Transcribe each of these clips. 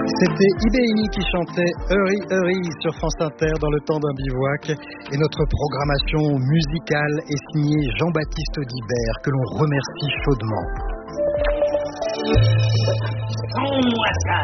C'était IBI qui chantait Hurry Hurry sur France Inter dans le temps d'un bivouac. Et notre programmation musicale est signée Jean-Baptiste Audibert, que l'on remercie chaudement. Sans-moi ça.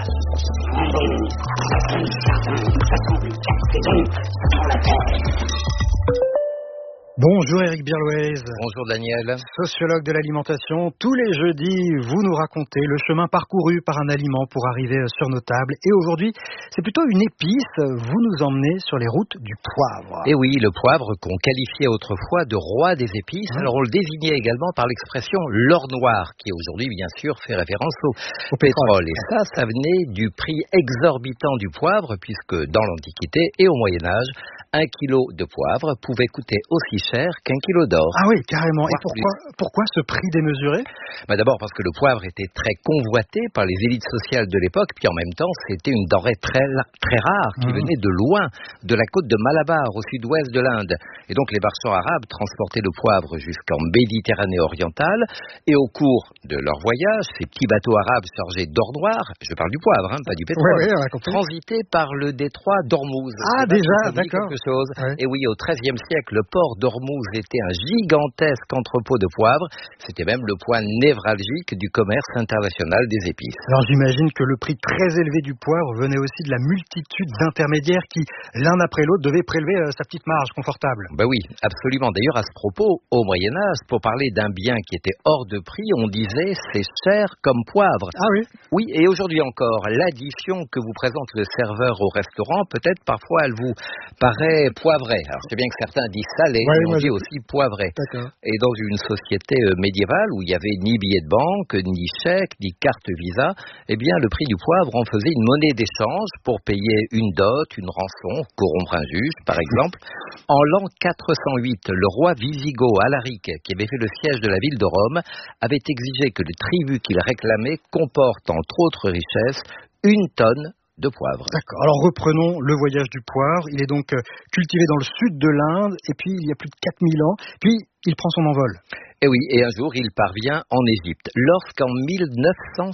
Bonjour Éric Birlouez. Bonjour Daniel. Sociologue de l'alimentation, tous les jeudis, vous nous racontez le chemin parcouru par un aliment pour arriver sur nos tables. Et aujourd'hui, c'est plutôt une épice, vous nous emmenez sur les routes du poivre. Et oui, le poivre qu'on qualifiait autrefois de roi des épices, alors on le désignait également par l'expression l'or noir, qui aujourd'hui bien sûr fait référence au pétrole. Et ça venait du prix exorbitant du poivre, puisque dans l'Antiquité et au Moyen-Âge, 1 kilo de poivre pouvait coûter aussi cher qu'1 kilo d'or. Ah oui, carrément. Et pourquoi ce prix démesuré ? D'abord parce que le poivre était très convoité par les élites sociales de l'époque, puis en même temps, c'était une denrée très rare qui venait de loin, de la côte de Malabar, au sud-ouest de l'Inde. Et donc les marchands arabes transportaient le poivre jusqu'en Méditerranée orientale, et au cours de leur voyage, ces petits bateaux arabes chargés d'or noir, je parle du poivre, pas du pétrole, transitaient par le détroit d'Ormuz. Ah déjà, d'accord. Et oui, au XIIIe siècle, le port d'Ormuz était un gigantesque entrepôt de poivre. C'était même le point névralgique du commerce international des épices. Alors j'imagine que le prix très élevé du poivre venait aussi de la multitude d'intermédiaires qui, l'un après l'autre, devaient prélever sa petite marge confortable. Oui, absolument. D'ailleurs, à ce propos, au Moyen-Âge, pour parler d'un bien qui était hors de prix, on disait « c'est cher comme poivre ». Ah oui ? Oui, et aujourd'hui encore, l'addition que vous présente le serveur au restaurant, peut-être parfois elle vous paraît poivré. Alors, je sais bien que certains disent salé, mais on dit aussi poivré. D'accord. Et dans une société médiévale où il n'y avait ni billet de banque, ni chèque, ni carte Visa, eh bien, le prix du poivre en faisait une monnaie d'échange pour payer une dot, une rançon, corrompre un juge, par exemple. En l'an 408, le roi Visigoth Alaric, qui avait fait le siège de la ville de Rome, avait exigé que le tribut qu'il réclamait comporte, entre autres richesses, 1 tonne de poivre. D'accord. Alors reprenons le voyage du poivre. Il est donc cultivé dans le sud de l'Inde, et puis il y a plus de 4000 ans, puis il prend son envol. Et oui, et un jour, il parvient en Égypte. Lorsqu'en 1976,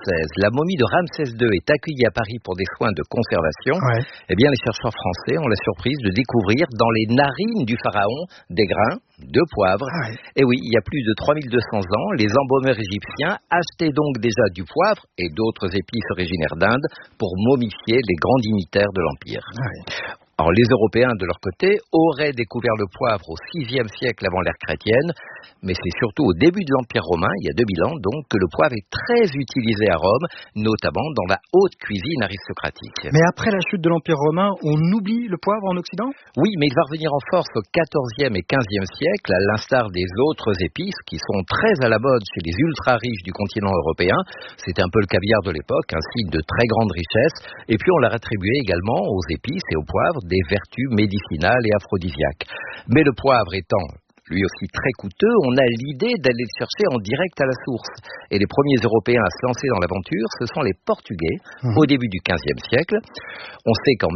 la momie de Ramsès II est accueillie à Paris pour des soins de conservation, eh bien, les chercheurs français ont la surprise de découvrir dans les narines du pharaon des grains de poivre. Et oui, il y a plus de 3200 ans, les embaumeurs égyptiens achetaient donc déjà du poivre et d'autres épices originaires d'Inde pour momifier les grands dignitaires de l'Empire. Alors, les Européens, de leur côté, auraient découvert le poivre au VIe siècle avant l'ère chrétienne, mais c'est surtout au début de l'Empire romain, il y a 2000 ans, donc, que le poivre est très utilisé à Rome, notamment dans la haute cuisine aristocratique. Mais après la chute de l'Empire romain, on oublie le poivre en Occident ? Oui, mais il va revenir en force au XIVe et XVe siècle, à l'instar des autres épices qui sont très à la mode chez les ultra-riches du continent européen. C'était un peu le caviar de l'époque, un signe de très grande richesse. Et puis on l'a attribué également aux épices et au poivre des vertus médicinales et aphrodisiaques. Mais le poivre étant lui aussi très coûteux, on a l'idée d'aller le chercher en direct à la source. Et les premiers Européens à se lancer dans l'aventure, ce sont les Portugais, au début du XVe siècle. On sait qu'en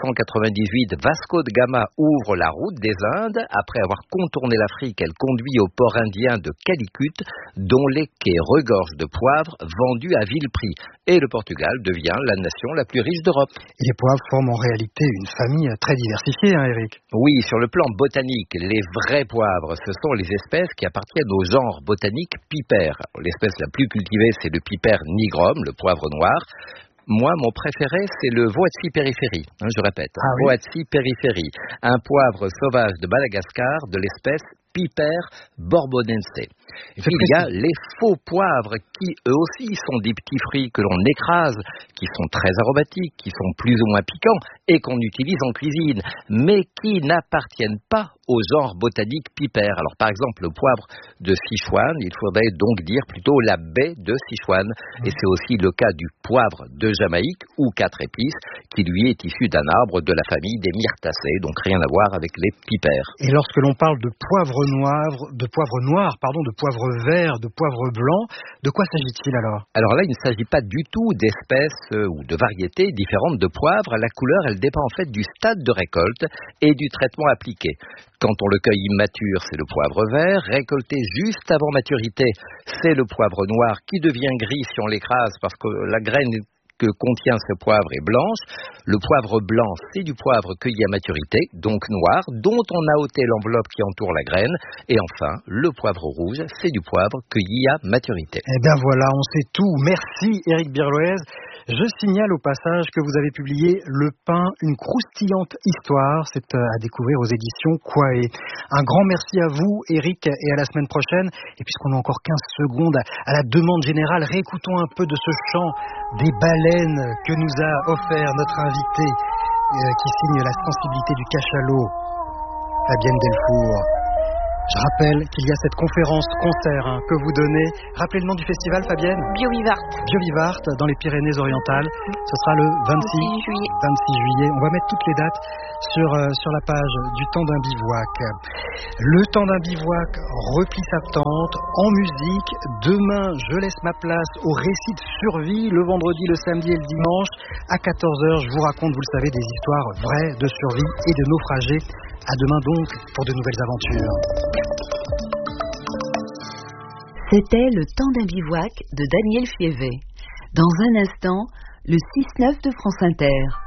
1498, Vasco de Gama ouvre la route des Indes. Après avoir contourné l'Afrique, elle conduit au port indien de Calicut, dont les quais regorgent de poivre vendus à vil prix. Et le Portugal devient la nation la plus riche d'Europe. Et les poivres forment en réalité une famille très diversifiée, Eric ? Oui, sur le plan botanique, les vrais poivres, ce sont les espèces qui appartiennent au genre botanique pipère. L'espèce la plus cultivée, c'est le pipère nigrum, le poivre noir. Moi, mon préféré, c'est le Voatie periphérie. Je répète, Voatie periphérie, un poivre sauvage de Madagascar de l'espèce Piper bourbonense. Et puis il y a les faux poivres qui, eux aussi, sont des petits fruits que l'on écrase, qui sont très aromatiques, qui sont plus ou moins piquants et qu'on utilise en cuisine, mais qui n'appartiennent pas au genre botanique Piper. Alors par exemple, le poivre de Sichuan, il faudrait donc dire plutôt la baie de Sichuan. Et c'est aussi le cas du poivre de Jamaïque, ou 4 épices, qui lui est issu d'un arbre de la famille des myrtacées, donc rien à voir avec les pipères. Et lorsque l'on parle de poivre noir, de poivre vert, de poivre blanc, de quoi s'agit-il alors ? Alors là, il ne s'agit pas du tout d'espèces ou de variétés différentes de poivre. La couleur, elle dépend en fait du stade de récolte et du traitement appliqué. Quand on le cueille immature, c'est le poivre vert. Récolté juste avant maturité, c'est le poivre noir qui devient gris si on l'écrase parce que la graine est que contient ce poivre est blanche. Le poivre blanc, c'est du poivre cueilli à maturité, donc noir, dont on a ôté l'enveloppe qui entoure la graine. Et enfin, le poivre rouge, c'est du poivre cueilli à maturité. Eh bien voilà, on sait tout. Merci Éric Birloez. Je signale au passage que vous avez publié Le pain, une croustillante histoire. C'est à découvrir aux éditions Quae. Un grand merci à vous, Éric, et à la semaine prochaine. Et puisqu'on a encore 15 secondes, à la demande générale, réécoutons un peu de ce chant des baleines que nous a offert notre invité, qui signe la sensibilité du cachalot, Fabienne Delfour. Je rappelle qu'il y a cette conférence-concert que vous donnez. Rappelez le nom du festival, Fabienne ? Biovivart. Biovivart, dans les Pyrénées-Orientales. Ce sera le 26 juillet. On va mettre toutes les dates sur la page du Temps d'un bivouac. Le Temps d'un bivouac replie sa tente en musique. Demain, je laisse ma place au récit de survie. Le vendredi, le samedi et le dimanche. À 14h, je vous raconte, vous le savez, des histoires vraies de survie et de naufragés. À demain donc pour de nouvelles aventures. C'était Le Temps d'un bivouac de Daniel Fievé. Dans un instant, le 6-9 de France Inter.